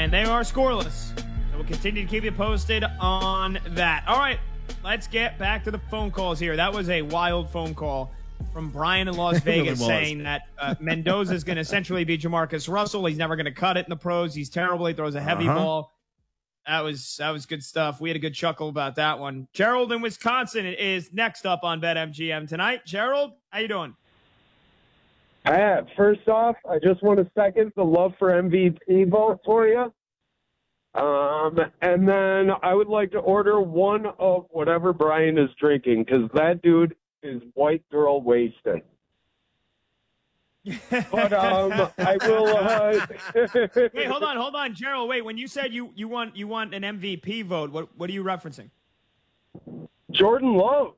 and they are scoreless. So we'll continue to keep you posted on that. All right, let's get back to the phone calls here. That was a wild phone call from Brian in Las Vegas saying that Mendoza is going to essentially be Jamarcus Russell. He's never going to cut it in the pros. He's terrible. He throws a heavy ball. That was good stuff. We had a good chuckle about that one. Gerald in Wisconsin is next up on BetMGM tonight. Gerald, how you doing? First off, I just want to second the love for MVP vote for you. And then I would like to order one of whatever Brian is drinking, because that dude is white girl wasted. But I will. Wait, hold on, Gerald. Wait, when you said you want an MVP vote, what are you referencing? Jordan Love,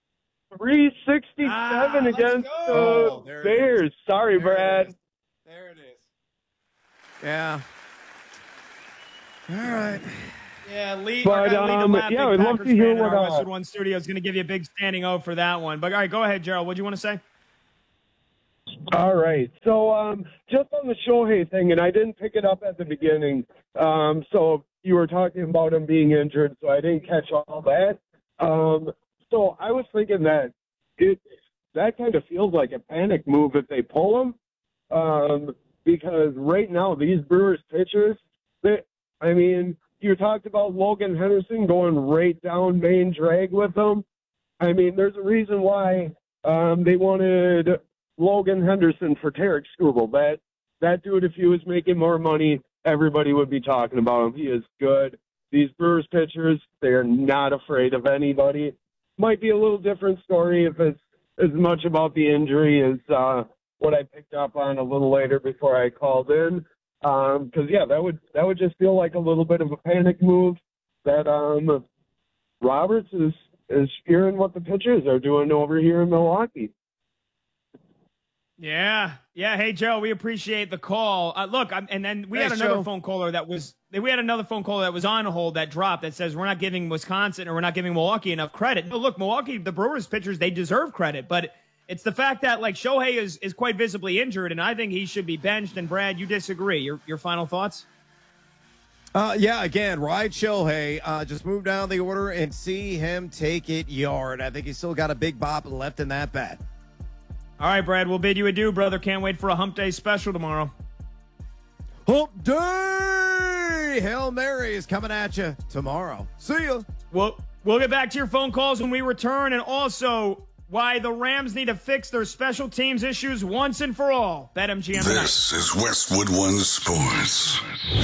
367 against the Bears. Sorry, Brad. There it is. Yeah. All right. Yeah, Lee. But, yeah, I'd love to hear what Westwood One Studio is going to give you a big standing O for that one. But all right, go ahead, Gerald. What do you want to say? All right. So just on the Shohei thing, and I didn't pick it up at the beginning. So you were talking about him being injured, so I didn't catch all that. So I was thinking that that kind of feels like a panic move if they pull him, because right now these Brewers pitchers, you talked about Logan Henderson going right down main drag with them. I mean, there's a reason why they wanted Logan Henderson for Tarek Skubal. That dude, if he was making more money, everybody would be talking about him. He is good. These Brewers pitchers, they are not afraid of anybody. Might be a little different story if it's as much about the injury as what I picked up on a little later before I called in. Because that would just feel like a little bit of a panic move that Roberts is hearing what the pitchers are doing over here in Milwaukee. Yeah. Hey, Joe, we appreciate the call. And then we had another phone caller that was on hold that dropped that says we're not giving Wisconsin or we're not giving Milwaukee enough credit. No, look, Milwaukee, the Brewers pitchers, they deserve credit, but it's the fact that like Shohei is quite visibly injured, and I think he should be benched. And Brad, you disagree. Your final thoughts? Again, ride Shohei. Just move down the order and see him take it yard. I think he's still got a big bop left in that bat. All right, Brad, we'll bid you adieu, brother. Can't wait for a Hump Day special tomorrow. Hump Day! Hail Mary is coming at you tomorrow. See ya. We'll get back to your phone calls when we return, and also why the Rams need to fix their special teams issues once and for all. BetMGM. This is Westwood One Sports.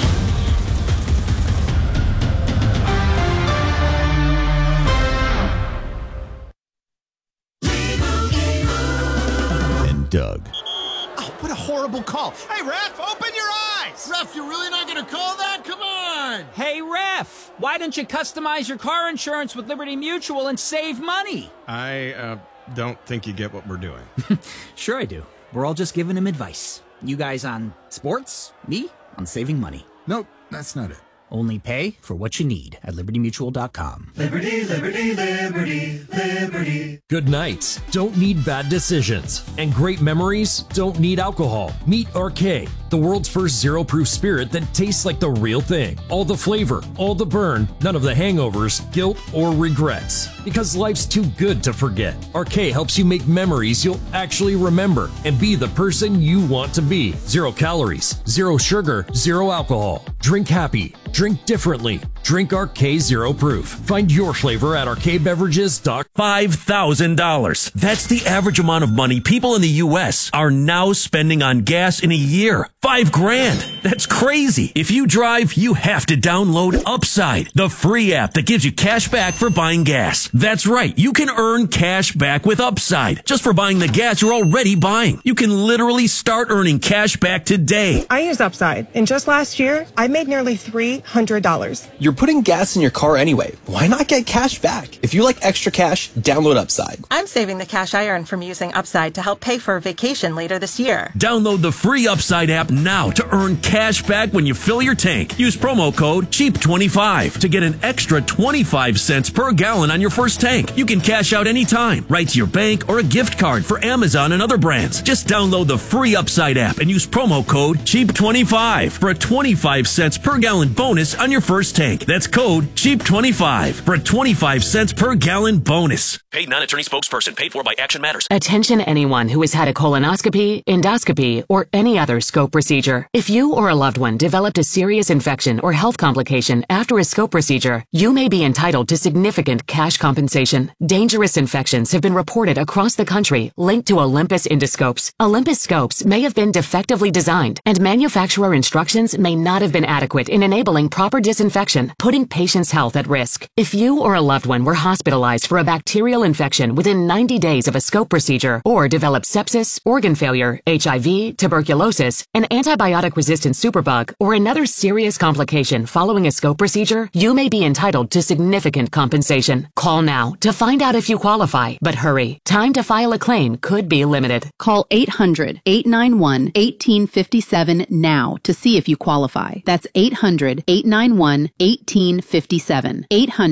Doug. Oh, what a horrible call. Hey, ref, open your eyes. Ref, you're really not going to call that? Come on. Hey, ref, why don't you customize your car insurance with Liberty Mutual and save money? I don't think you get what we're doing. Sure I do. We're all just giving him advice. You guys on sports, me on saving money. Nope, that's not it. Only pay for what you need at LibertyMutual.com. Liberty, liberty, liberty, liberty. Good nights don't need bad decisions, and great memories don't need alcohol. Meet RK, the world's first zero-proof spirit that tastes like the real thing. All the flavor, all the burn, none of the hangovers, guilt, or regrets. Because life's too good to forget. RK helps you make memories you'll actually remember and be the person you want to be. 0 calories, 0 sugar, 0 alcohol. Drink happy. Drink differently. Drink RK Zero Proof. Find your flavor at rkbeverages.com. $5,000. That's the average amount of money people in the U.S. are now spending on gas in a year. $5,000. That's crazy. If you drive, you have to download Upside, the free app that gives you cash back for buying gas. That's right. You can earn cash back with Upside just for buying the gas you're already buying. You can literally start earning cash back today. I use Upside, and just last year, I made nearly $300. You're putting gas in your car anyway. Why not get cash back? If you like extra cash, download Upside. I'm saving the cash I earn from using Upside to help pay for a vacation later this year. Download the free Upside app now to earn cash back when you fill your tank. Use promo code CHEAP25 to get an extra 25 cents per gallon on your first tank. You can cash out anytime, right to your bank or a gift card for Amazon and other brands. Just download the free Upside app and use promo code CHEAP25 for a 25 cents per gallon bonus on your first tank. That's code CHEAP25 for a 25 cents per gallon bonus. Paid non-attorney spokesperson. Paid for by Action Matters. Attention anyone who has had a colonoscopy, endoscopy, or any other scope procedure. If you or a loved one developed a serious infection or health complication after a scope procedure, you may be entitled to significant cash compensation. Dangerous infections have been reported across the country linked to Olympus endoscopes. Olympus scopes may have been defectively designed, and manufacturer instructions may not have been adequate in enabling proper disinfection, putting patients' health at risk. If you or a loved one were hospitalized for a bacterial infection within 90 days of a scope procedure, or developed sepsis, organ failure, HIV, tuberculosis, an antibiotic-resistant superbug, or another serious complication following a scope procedure, you may be entitled to significant compensation. Call now to find out if you qualify, but hurry. Time to file a claim could be limited. Call 800-891-1857 now to see if you qualify. That's 800-891-1857.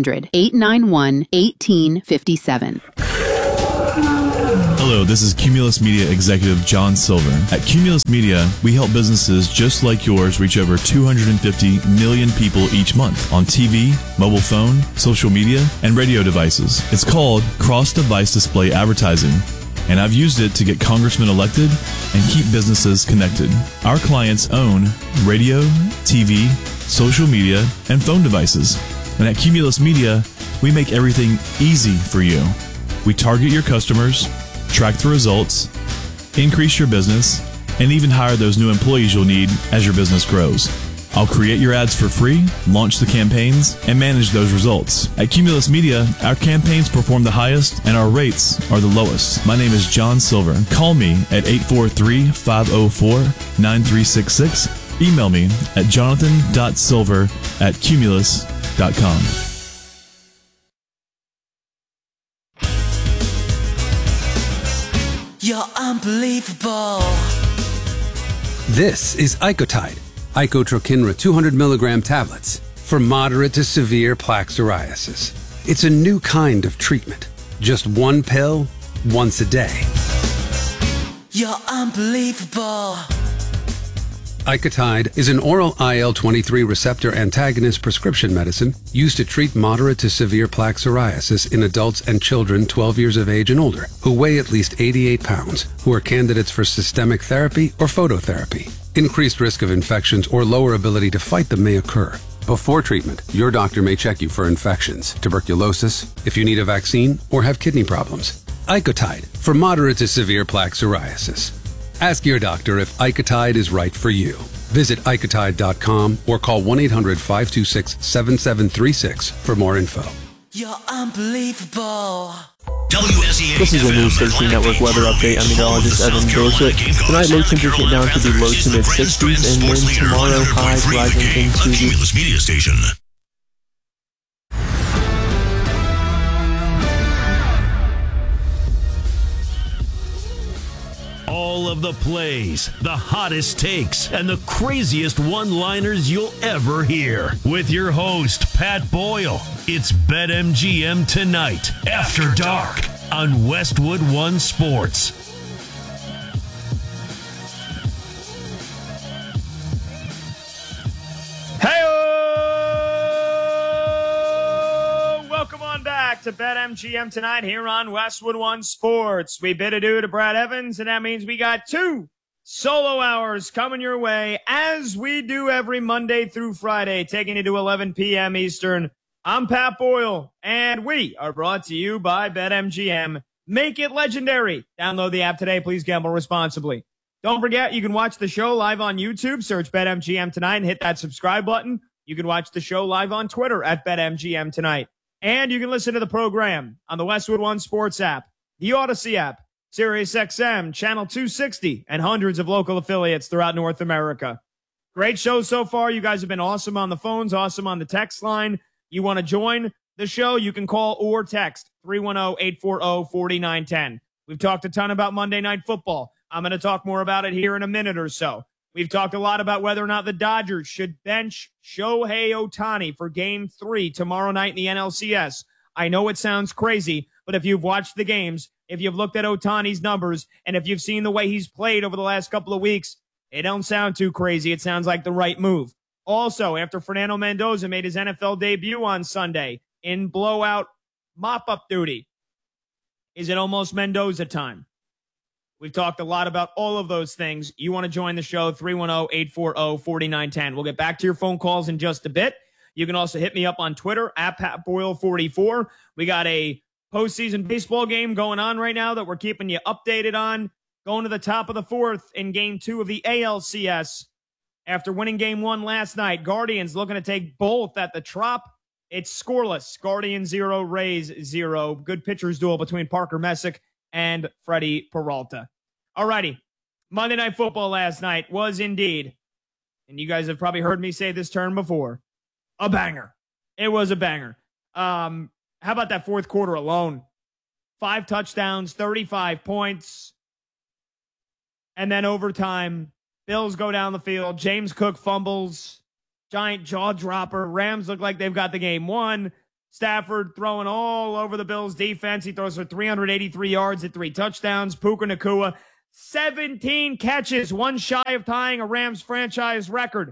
800-891-1857. Hello, this is Cumulus Media Executive John Silver. At Cumulus Media, we help businesses just like yours reach over 250 million people each month on TV, mobile phone, social media, and radio devices. It's called cross-device display advertising, and I've used it to get congressmen elected and keep businesses connected. Our clients own radio, TV, social media, and phone devices. And at Cumulus Media, we make everything easy for you. We target your customers, track the results, increase your business, and even hire those new employees you'll need as your business grows. I'll create your ads for free, launch the campaigns, and manage those results. At Cumulus Media, our campaigns perform the highest and our rates are the lowest. My name is John Silver. Call me at 843-504-9366. Email me at jonathan.silver@cumulus.com. You're unbelievable. This is Icotide, Icotrokinra 200 milligram tablets for moderate to severe plaque psoriasis. It's a new kind of treatment. Just one pill, once a day. You're unbelievable. Icotide is an oral IL-23 receptor antagonist prescription medicine used to treat moderate to severe plaque psoriasis in adults and children 12 years of age and older who weigh at least 88 pounds, who are candidates for systemic therapy or phototherapy. Increased risk of infections or lower ability to fight them may occur. Before treatment, your doctor may check you for infections, tuberculosis, if you need a vaccine, or have kidney problems. Icotide for moderate to severe plaque psoriasis. Ask your doctor if Icotide is right for you. Visit Icotide.com or call 1-800-526-7736 for more info. You're unbelievable. WSEA. This is a News 13 Network weather update. I'm meteorologist Evan Dorset. Tonight, low temperatures get down to the low to mid 60s, and then tomorrow, highs rising into the Cumulus Media Station. All of the plays, the hottest takes, and the craziest one-liners you'll ever hear. With your host, Pat Boyle. It's BetMGM Tonight, After Dark, on Westwood One Sports. Welcome on back to BetMGM Tonight here on Westwood One Sports. We bid adieu to Brad Evans, and that means we got 2 solo hours coming your way, as we do every Monday through Friday, taking you to 11 p.m. Eastern. I'm Pat Boyle, and we are brought to you by BetMGM. Make it legendary. Download the app today. Please gamble responsibly. Don't forget, you can watch the show live on YouTube. Search BetMGM Tonight and hit that subscribe button. You can watch the show live on Twitter at BetMGM Tonight. And you can listen to the program on the Westwood One Sports app, the Odyssey app, SiriusXM, Channel 260, and hundreds of local affiliates throughout North America. Great show so far. You guys have been awesome on the phones, awesome on the text line. You want to join the show, you can call or text 310-840-4910. We've talked a ton about Monday Night Football. I'm going to talk more about it here in a minute or so. We've talked a lot about whether or not the Dodgers should bench Shohei Ohtani for Game 3 tomorrow night in the NLCS. I know it sounds crazy, but if you've watched the games, if you've looked at Ohtani's numbers, and if you've seen the way he's played over the last couple of weeks, it don't sound too crazy. It sounds like the right move. Also, after Fernando Mendoza made his NFL debut on Sunday in blowout mop-up duty, is it almost Mendoza time? We've talked a lot about all of those things. You want to join the show, 310-840-4910. We'll get back to your phone calls in just a bit. You can also hit me up on Twitter, @PatBoyle44. We got a postseason baseball game going on right now that we're keeping you updated on. Going to the top of the fourth in Game 2 of the ALCS. After winning Game 1 last night, Guardians looking to take both at the Trop. It's scoreless. Guardians 0, Rays 0. Good pitchers duel between Parker Messick and Freddie Peralta. Alrighty. Monday Night Football last night was indeed, and you guys have probably heard me say this term before, a banger. It was a banger. How about that fourth quarter alone? 5 touchdowns, 35 points. And then overtime, Bills go down the field. James Cook fumbles. Giant jaw dropper. Rams look like they've got the game won. Stafford throwing all over the Bills defense. He throws for 383 yards at 3 touchdowns. Puka Nacua, 17 catches, one shy of tying a Rams franchise record.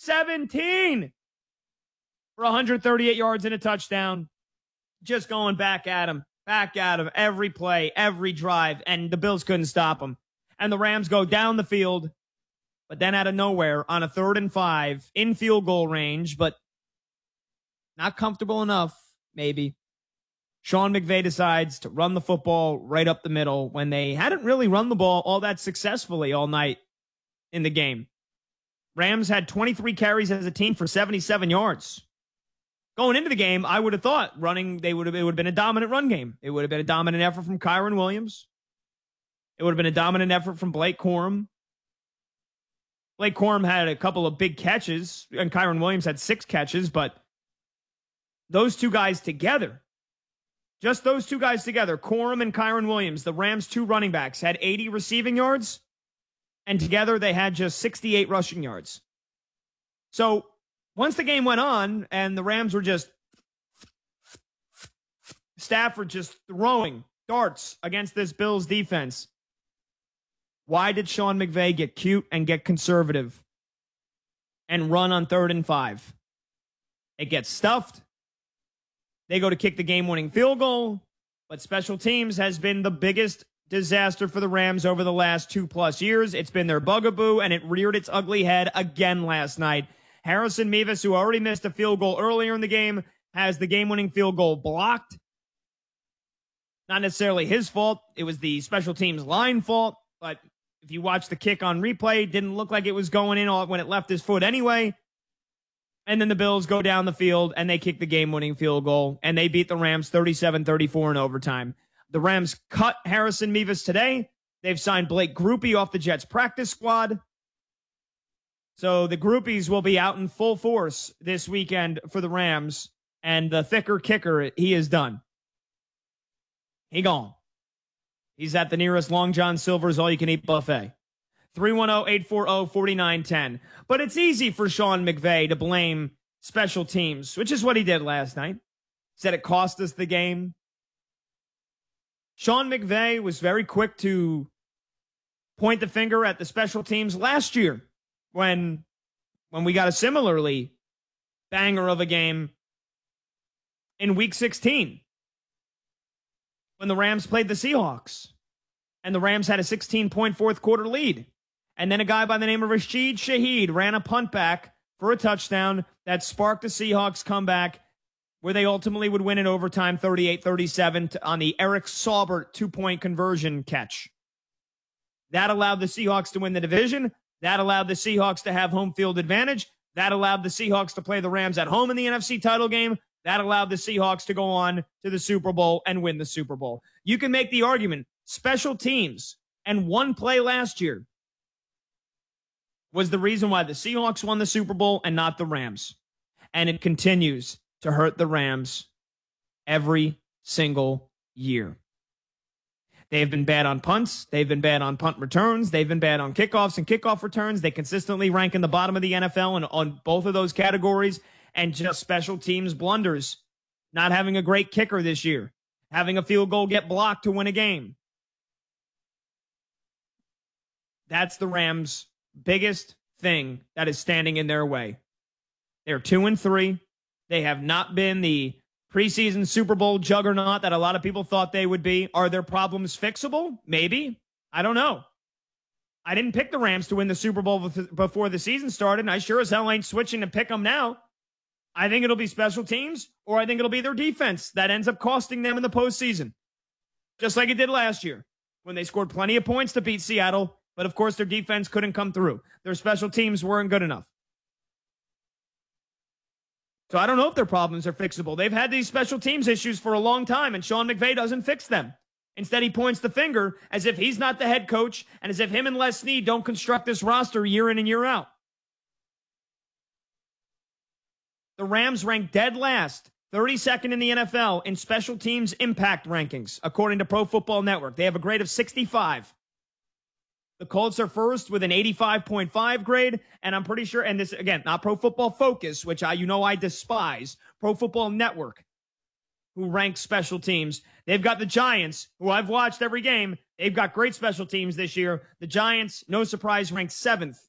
17 for 138 yards and a touchdown. Just going back at him every play, every drive, and the Bills couldn't stop him. And the Rams go down the field, but then out of nowhere on a 3rd and 5 in field goal range, but not comfortable enough, maybe. Sean McVay decides to run the football right up the middle when they hadn't really run the ball all that successfully all night in the game. Rams had 23 carries as a team for 77 yards. Going into the game, I would have thought it would have been a dominant run game. It would have been a dominant effort from Kyren Williams. It would have been a dominant effort from Blake Corum. Blake Corum had a couple of big catches, and Kyren Williams had 6 catches, but those two guys together, just those two guys together, Corum and Kyren Williams, the Rams' 2 running backs, had 80 receiving yards, and together they had just 68 rushing yards. So once the game went on, and the Rams were just Stafford just throwing darts against this Bills defense, why did Sean McVay get cute and get conservative and run on 3rd and 5? It gets stuffed. They go to kick the game-winning field goal, but special teams has been the biggest disaster for the Rams over the last 2+ years. It's been their bugaboo, and it reared its ugly head again last night. Harrison Mevis, who already missed a field goal earlier in the game, has the game-winning field goal blocked. Not necessarily his fault. It was the special teams line fault, but if you watch the kick on replay, it didn't look like it was going in when it left his foot anyway. And then the Bills go down the field and they kick the game-winning field goal, and they beat the Rams 37-34 in overtime. The Rams cut Harrison Mevis today. They've signed Blake Grupe off the Jets practice squad. So the Groupies will be out in full force this weekend for the Rams, and the thicker kicker, he is done. He gone. He's at the nearest Long John Silver's all-you-can-eat buffet. 310-840-4910. But it's easy for Sean McVay to blame special teams, which is what he did last night. Said it cost us the game. Sean McVay was very quick to point the finger at the special teams last year when we got a similarly banger of a game in Week 16 when the Rams played the Seahawks and the Rams had a 16-point fourth quarter lead. And then a guy by the name of Rashid Shaheed ran a punt back for a touchdown that sparked the Seahawks comeback, where they ultimately would win in overtime 38-37 on the Eric Saubert 2-point conversion catch. That allowed the Seahawks to win the division. That allowed the Seahawks to have home field advantage. That allowed the Seahawks to play the Rams at home in the NFC title game. That allowed the Seahawks to go on to the Super Bowl and win the Super Bowl. You can make the argument, special teams and one play last year was the reason why the Seahawks won the Super Bowl and not the Rams. And it continues to hurt the Rams every single year. They've been bad on punts. They've been bad on punt returns. They've been bad on kickoffs and kickoff returns. They consistently rank in the bottom of the NFL on both of those categories, and just special teams blunders. Not having a great kicker this year. Having a field goal get blocked to win a game. That's the Rams' biggest thing that is standing in their way. They're 2-3. They have not been the preseason Super Bowl juggernaut that a lot of people thought they would be. Are their problems fixable? Maybe. I don't know. I didn't pick the Rams to win the Super Bowl before the season started, and I sure as hell ain't switching to pick them now. I think it'll be special teams, or I think it'll be their defense that ends up costing them in the postseason. Just like it did last year, when they scored plenty of points to beat Seattle, but of course their defense couldn't come through. Their special teams weren't good enough. So I don't know if their problems are fixable. They've had these special teams issues for a long time, and Sean McVay doesn't fix them. Instead, he points the finger as if he's not the head coach and as if him and Les Snead don't construct this roster year in and year out. The Rams rank dead last, 32nd in the NFL in special teams impact rankings, according to Pro Football Network. They have a grade of 65. The Colts are first with an 85.5 grade, and I'm pretty sure, and this, again, not Pro Football Focus, which I despise, Pro Football Network, who ranks special teams. They've got the Giants, who I've watched every game. They've got great special teams this year. The Giants, no surprise, ranked 7th